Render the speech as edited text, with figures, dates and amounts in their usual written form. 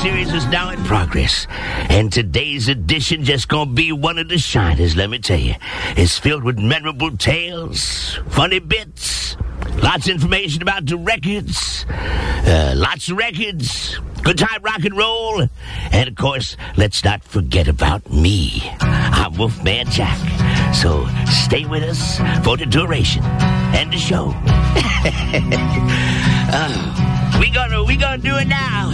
series is now in progress, and today's edition just gonna be one of the shiners, let me tell you. It's filled with memorable tales, funny bits, lots of information about the records, lots of records, good time rock and roll, and of course, let's not forget about me. I'm Wolfman Jack, so stay with us for the duration and the show. We gonna do it now.